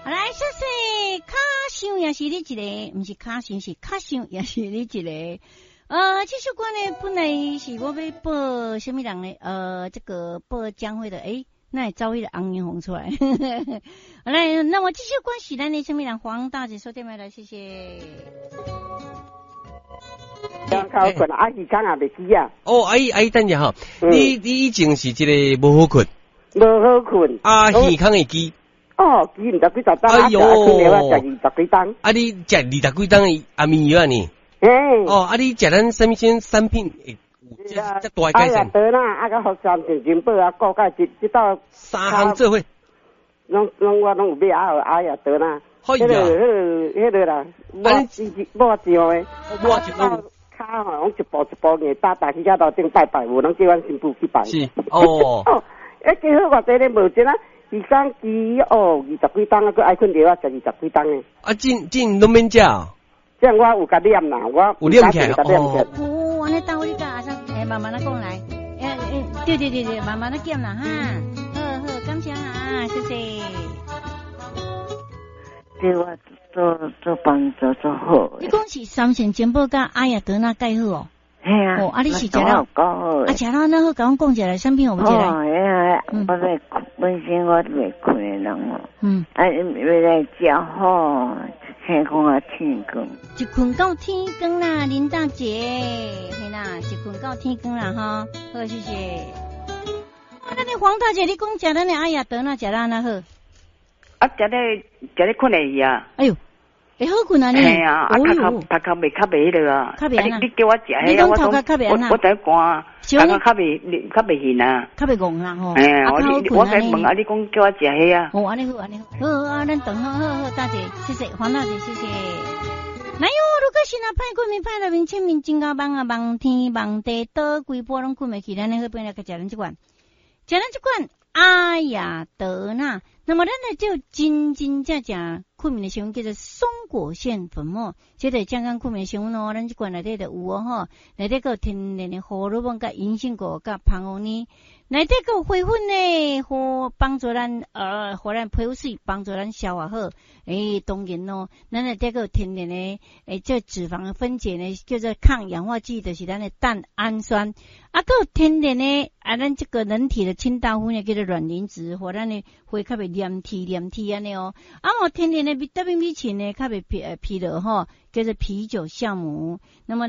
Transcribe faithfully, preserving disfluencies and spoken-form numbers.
来，说说卡想也是你一个，不是卡想是卡想也是你一个。呃，这首歌呢，本来是我要报什么人呢？呃，这个报江蕙的，诶，那也招一个昂云红出来。好来，那么这首歌是咱的什么人？黄大姐说对没了，谢谢。 刚考困，阿姨讲也未记啊。 哦，阿姨阿姨等下哈，你你以前是一个无好困， 无好困， 啊，耳康会记。 哦，记唔得几十档， 哎呦， 困了我食二十几档。 啊，你食二十几档的安眠药啊你？ 嘿。 哦，啊，你食咱什么些产品？这这大改善。 啊，得啦，啊个福山定金宝啊，各界一一道三项做伙。 拢拢我拢有买啊，啊呀得啦。 哎呀。 迄个迄个迄个啦，我自己我自样的。 我自样。 卡吼，拢一步一步硬打，大去家头顶拜拜，有人叫阮新妇去拜。 是。哦。 哦，哎，几好偌济咧无钱啊！伊讲伊哦，二十几档啊，佮爱困着我食二十几档诶。 啊，真真拢免食。 这样我有甲念啦，我有念起来哦。 哦，安尼等我你甲阿生，诶，慢慢的讲来，诶诶，对对对对，慢慢的讲啦哈。好好，感谢啊，谢谢。 对我做做帮助做好。 你讲是三线金宝甲阿雅德那介好哦。 系啊。 哦，啊你是食了？啊食了那好，甲我讲一下产品有无一个？ 哦，哎呀，我来本身我袂困的人哦。嗯。啊，为来食好，天空啊天光。 一困到天光啦，林大姐，嘿啦，一困到天光啦哈。好，谢谢。啊，那你黄大姐，你讲食咱的阿雅德那食了那好？ 啊，食咧食咧困会去啊。 哎呦。会好困啊你？ 系啊，啊，头壳头壳未较袂迄个啊。 较袂啊。 你叫我食迄个，我头壳较袂啊。 我在寒，头壳较袂较袂现啊。 较袂戆啦吼。 哎呀，我我该问啊，你讲叫我食迄啊。 哦，安尼好，安尼好。好啊，咱等好好好，大姐，谢谢黄大姐，谢谢。那哟，如果是那派过面派了面签面真高棒啊，望天望地倒规波拢困袂去，咱那个边来个食咱这款，食咱这款阿雅德纳。那么咱呢就真真正正困眠的成分叫做松果腺粉末，这个健康困眠成分哦，咱这款内底就有哦吼，内底个天然的荷尔蒙、甲银杏果、甲胖红呢，内底个花粉呢，互帮助咱呃，互咱皮肤水，帮助咱消化好。诶，当然咯，咱内底个天然的诶，这脂肪的分解呢，叫做抗氧化剂，就是咱的蛋氨酸。啊，个天然的啊，咱这个人体的清道夫呢，叫做卵磷脂，互咱的会较袂黏体黏体安尼哦。啊，我天然的维他命 B 群呢，较袂疲疲劳吼，叫做啤酒酵母。那么